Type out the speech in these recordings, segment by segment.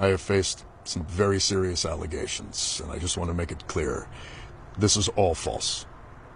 I have faced some very serious allegations, and I just want to make it clear. This is all false.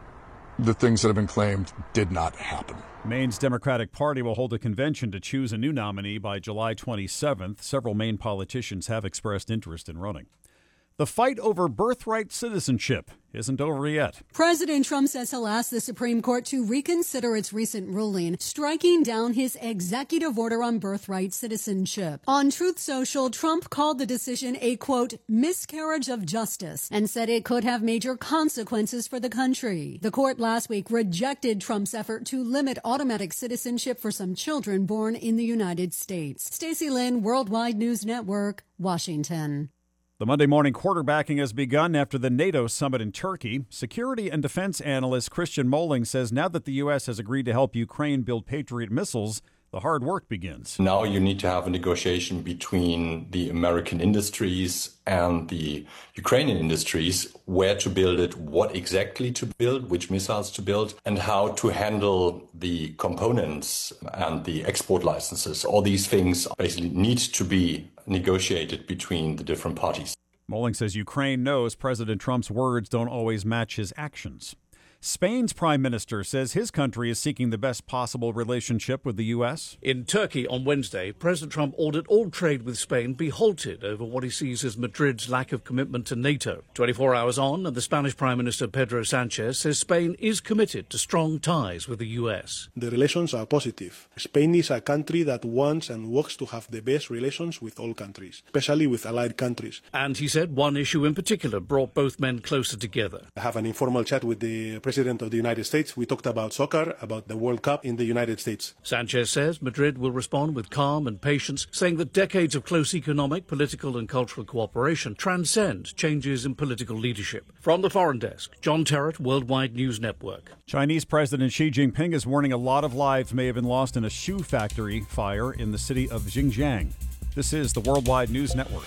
The things that have been claimed did not happen. Maine's Democratic Party will hold a convention to choose a new nominee by July 27th. Several Maine politicians have expressed interest in running. The fight over birthright citizenship isn't over yet. President Trump says he'll ask the Supreme Court to reconsider its recent ruling, striking down his executive order on birthright citizenship. On Truth Social, Trump called the decision a, quote, miscarriage of justice and said it could have major consequences for the country. The court last week rejected Trump's effort to limit automatic citizenship for some children born in the United States. Stacey Lynn, Worldwide News Network, Washington. The Monday morning quarterbacking has begun after the NATO summit in Turkey. Security and defense analyst Christian Moling says now that the U.S. has agreed to help Ukraine build Patriot missiles, the hard work begins. Now you need to have a negotiation between the American industries and the Ukrainian industries, where to build it, what exactly to build, which missiles to build, and how to handle the components and the export licenses. All these things basically need to be negotiated between the different parties. Moling says Ukraine knows President Trump's words don't always match his actions. Spain's prime minister says his country is seeking the best possible relationship with the U.S. In Turkey on Wednesday, President Trump ordered all trade with Spain be halted over what he sees as Madrid's lack of commitment to NATO. 24 hours on, and the Spanish Prime Minister Pedro Sanchez says Spain is committed to strong ties with the U.S. The relations are positive. Spain is a country that wants and works to have the best relations with all countries, especially with allied countries. And he said one issue in particular brought both men closer together. I have an informal chat with the President of the United States. We talked about soccer, about the World Cup in the United States. Sanchez says Madrid will respond with calm and patience, saying that decades of close economic, political and cultural cooperation transcend changes in political leadership. From the Foreign Desk, John Terrett, Worldwide News Network. Chinese President Xi Jinping is warning a lot of lives may have been lost in a shoe factory fire in the city of Xinjiang. This is the Worldwide News Network.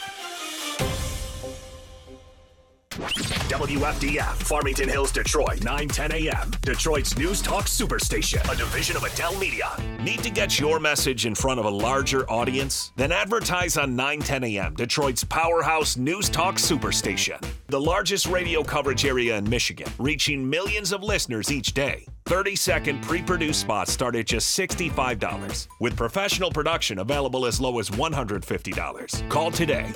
WFDF, Farmington Hills, Detroit, 9:10 a.m. Detroit's News Talk Superstation, a division of Adele Media. Need to get your message in front of a larger audience? Then advertise on 9:10 a.m., Detroit's powerhouse News Talk Superstation. The largest radio coverage area in Michigan, reaching millions of listeners each day. 30-second pre-produced spots start at just $65, with professional production available as low as $150. Call today,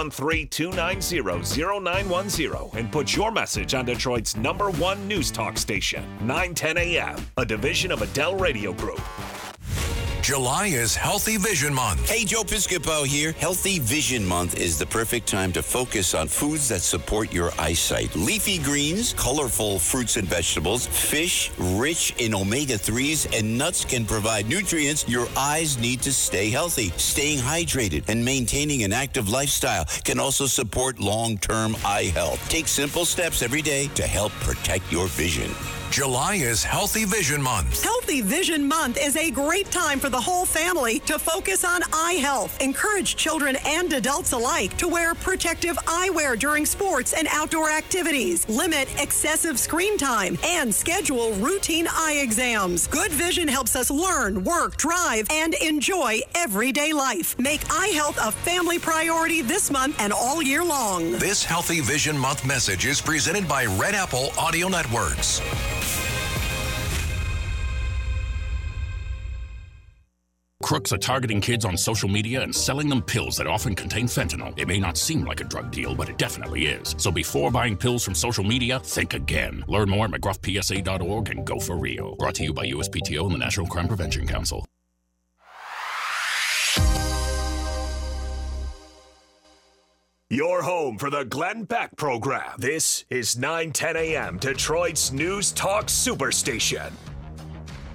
313-290-0910, and put your message on Detroit's #1 news talk station, 9:10 a.m., a division of Adele Radio Group. July is Healthy Vision Month. Hey, Joe Piscopo here. Healthy Vision Month is the perfect time to focus on foods that support your eyesight. Leafy greens, colorful fruits and vegetables, fish rich in omega-3s, and nuts can provide nutrients your eyes need to stay healthy. Staying hydrated and maintaining an active lifestyle can also support long-term eye health. Take simple steps every day to help protect your vision. July is Healthy Vision Month. Healthy Vision Month is a great time for the whole family to focus on eye health. Encourage children and adults alike to wear protective eyewear during sports and outdoor activities. Limit excessive screen time and schedule routine eye exams. Good vision helps us learn, work, drive, and enjoy everyday life. Make eye health a family priority this month and all year long. This Healthy Vision Month message is presented by Red Apple Audio Networks. Crooks are targeting kids on social media and selling them pills that often contain fentanyl. It may not seem like a drug deal, but it definitely is. So before buying pills from social media, think again. Learn more at mcgruffpsa.org and go for real. Brought to you by USPTO and the National Crime Prevention Council. Your home for the Glenn Beck program. This is 9:10 a.m. Detroit's News Talk Superstation.